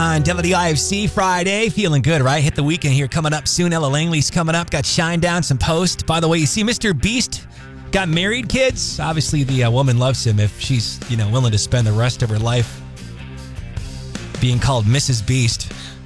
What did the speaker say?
on WIFC Friday. Feeling good, right? Hit the weekend here coming up soon. Ella Langley's coming up. Got Shine Down, some Post. By the way, you see Mr. Beast got married, kids? Obviously, the woman loves him if she's, willing to spend the rest of her life being called Mrs. Beast.